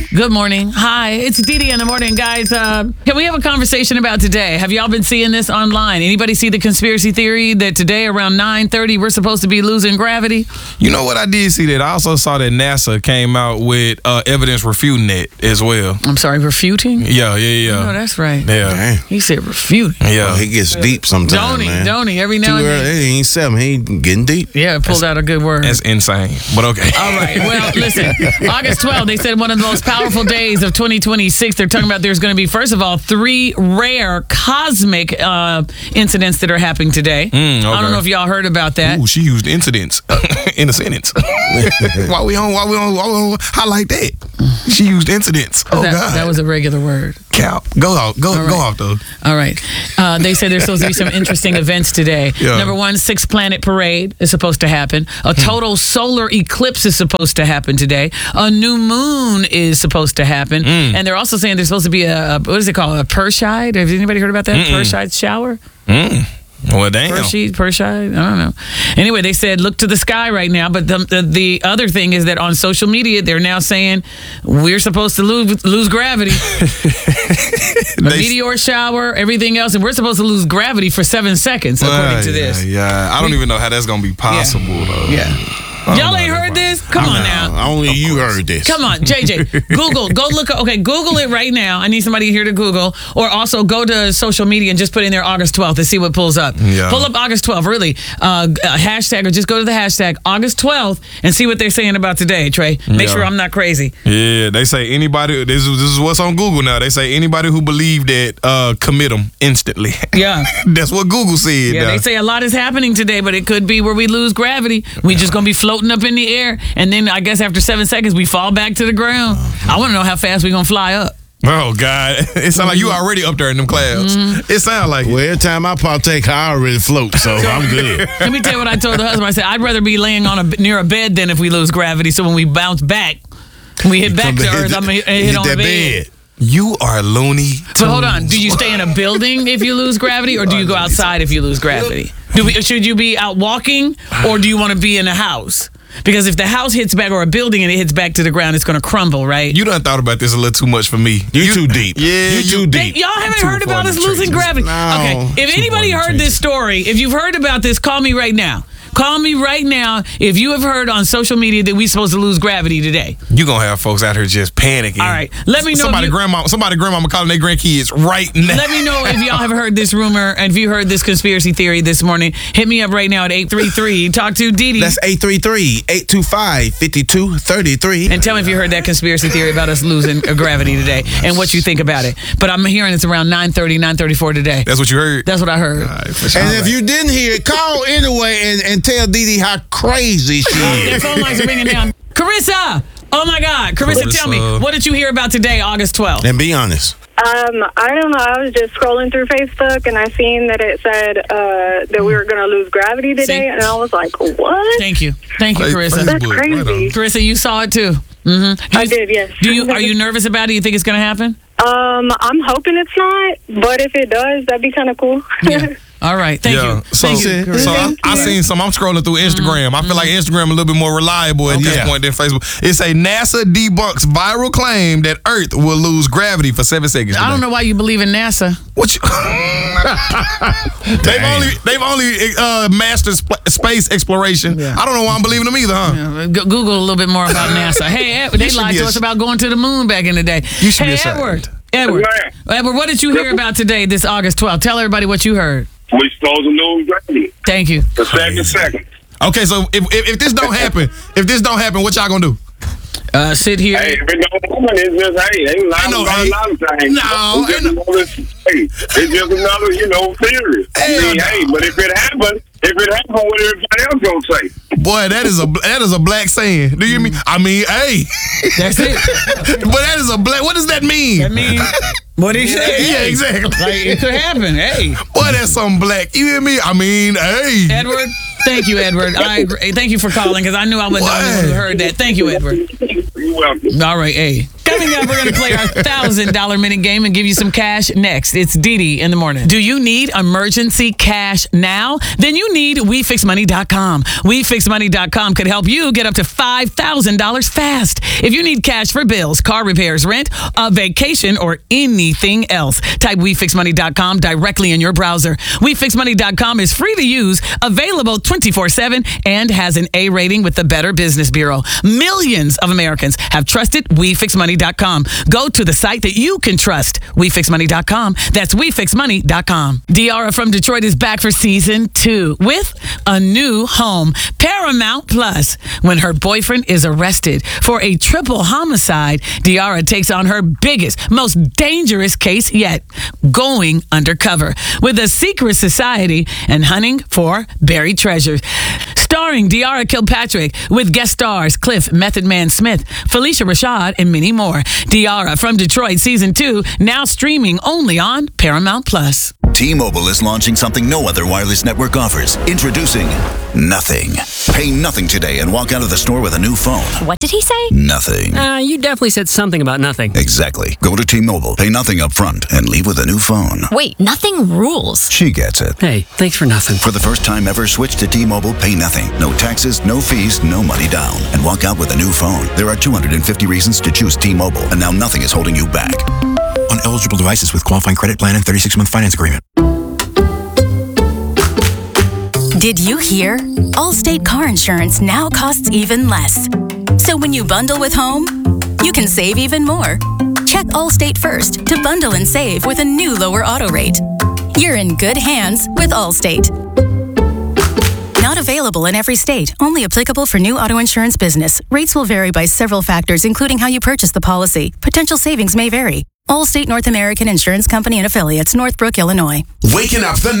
Good morning. Hi, it's Dee Dee in the morning, guys. Can we have a conversation about today? Have y'all been seeing this online? Anybody see the conspiracy theory that today around 9:30 we're supposed to be losing gravity? You know what? I did see that. I also saw that NASA came out with evidence refuting it as well. I'm sorry, refuting? Yeah. No, that's right. Yeah. Damn. He said refuting. Yeah. Well, he gets deep sometimes, man. Don't he? Every now Too and early. then. He ain't 7. He ain't getting deep. Yeah, pulled out a good word. That's insane. But okay. All right. Well, listen, August 12th, they said one of the most powerful days of 2026. They're talking about there's going to be, first of all, 3 rare cosmic incidents that are happening today. Okay. I don't know if y'all heard about that. Ooh, she used incidents in a sentence. Why we on highlight that? She used incidents. Oh, God. That was a regular word. Cap. Go off though. All right. They say there's supposed to be some interesting events today. Yeah. Number 1, 6-planet parade is supposed to happen. A total solar eclipse is supposed to happen today. A new moon is supposed to happen. And they're also saying there's supposed to be a what is it called? A Perseid? Have anybody heard about that? Perseid shower? Well, damn. Perseid? I don't know. Anyway, they said look to the sky right now. But the other thing is that on social media, they're now saying we're supposed to lose gravity. A meteor shower, everything else. And we're supposed to lose gravity for 7 seconds, according to this. Yeah. I don't even know how that's going to be possible, though. Yeah. Y'all ain't heard this? Come on now. Only you heard this. Come on, JJ. Google. Go look. Okay, Google it right now. I need somebody here to Google. Or also go to social media and just put in there August 12th and see what pulls up. Yeah. Pull up August 12th, really. Hashtag, or just go to the hashtag August 12th and see what they're saying about today, Trey. Make sure I'm not crazy. Yeah, they say anybody, this is what's on Google now. They say anybody who believed that, commit them instantly. Yeah. That's what Google said. Yeah, they say a lot is happening today, but it could be where we lose gravity. We just going to be floating up in the air, and then I guess after 7 seconds, we fall back to the ground. I want to know how fast we're going to fly up. Oh, God. It sounds like you already up there in them clouds. It sounds like Well, every time I partake, I already float, so I'm good. Let me tell you what I told the husband. I said, I'd rather be laying near a bed than if we lose gravity. So when we bounce back, when we hit back to Earth, I'm going to hit on the bed. You are loony. But hold on. Do you stay in a building if you lose gravity, or do you go outside if you lose gravity? Should you be out walking, or do you want to be in a house? Because if the house hits back, or a building, and it hits back to the ground, it's going to crumble, right? You done thought about this a little too much for me. You too deep. Yeah, you too deep. Y'all haven't heard about us losing gravity? No. Okay. If anybody heard this story, if you've heard about this, call me right now. Call me right now if you have heard on social media that we're supposed to lose gravity today. You gonna have folks out here just panicking. All right. Let me know. Somebody grandmama calling their grandkids right now. Let me know if y'all have heard this rumor and if you heard this conspiracy theory this morning. Hit me up right now at 833. Talk to Dee Dee. That's 833-825-5233. And tell me if you heard that conspiracy theory about us losing gravity today and what you think about it. But I'm hearing it's around 9:30, 9:34 today. That's what you heard? That's what I heard. All right, for sure. And if you didn't hear it, call anyway and tell Dee Dee how crazy she Their is. phone lines are ringing down. Carissa! Oh my God. Carissa, tell me, what did you hear about today, August 12th? And be honest. I don't know. I was just scrolling through Facebook and I seen that it said that we were going to lose gravity today, See? and I was like, "What? Thank you, Carissa. That's crazy." Carissa, you saw it too. I did, yes. Are you nervous about it? You think it's going to happen? I'm hoping it's not, but if it does, that'd be kind of cool. Yeah. All right. Thank you. So, Thank you, Carissa. I seen some. I'm scrolling through Instagram. I feel like Instagram a little bit more reliable at this point than Facebook. It say NASA debunks viral claim that Earth will lose gravity for 7 seconds. I don't know why you believe in NASA. What you? they've only mastered space exploration. Yeah. I don't know why I'm believing them either, huh? Yeah, Google a little bit more about NASA. Hey, they lied to us about going to the moon back in the day. You should be hey, ashamed. Edward, what did you hear about today, this August 12th? Tell everybody what you heard. We supposed to lose gravity Thank you. for 7 seconds. Okay, so if this don't happen, what y'all gonna do? Sit here. Hey, if it don't happen, it's just, hey, they lying about a lot of things. No, It's just another, theory. But if it happens, what everybody else gonna say? Boy, that is a black saying. Do you mean? I mean, hey. That's it. But that is a black. What does that mean? That means what he said. Yeah, exactly. Like, it could happen. Hey. Boy, that's some black. You hear me? I mean, hey. Edward, thank you, Edward. I agree. Thank you for calling because I knew I wasn't the only one who heard that. Thank you, Edward. You're welcome. All right, hey. Coming up, we're going to play our $1,000 minute game and give you some cash next. It's Dee Dee in the morning. Do you need emergency cash now? Then you need WeFixMoney.com. WeFixMoney.com could help you get up to $5,000 fast. If you need cash for bills, car repairs, rent, a vacation, or anything else, type WeFixMoney.com directly in your browser. WeFixMoney.com is free to use, available 24/7, and has an A rating with the Better Business Bureau. Millions of Americans have trusted WeFixMoney.com. Go to the site that you can trust. WeFixMoney.com. That's WeFixMoney.com. Diarra from Detroit is back for season 2 with a new home. Paramount Plus. When her boyfriend is arrested for a triple homicide, Diarra takes on her biggest, most dangerous case yet, going undercover with a secret society and hunting for buried treasures. Starring Diarra Kilpatrick with guest stars Cliff Method Man Smith, Felicia Rashad, and many more. Diarra from Detroit season 2, now streaming only on Paramount Plus. T-Mobile is launching something no other wireless network offers. Introducing Nothing. Pay nothing today and walk out of the store with a new phone. What did he say? Nothing. You definitely said something about nothing. Exactly. Go to T-Mobile, pay nothing up front, and leave with a new phone. Wait, nothing rules. She gets it. Hey, thanks for nothing. For the first time ever, switch to T-Mobile, pay nothing. No taxes, no fees, no money down. And walk out with a new phone. There are 250 reasons to choose T-Mobile, and now nothing is holding you back. On eligible devices with qualifying credit plan and 36-month finance agreement. Did you hear? Allstate car insurance now costs even less. So when you bundle with home, you can save even more. Check Allstate first to bundle and save with a new lower auto rate. You're in good hands with Allstate. Not available in every state. Only applicable for new auto insurance business. Rates will vary by several factors, including how you purchase the policy. Potential savings may vary. Allstate North American Insurance Company and Affiliates, Northbrook, Illinois. Waking up the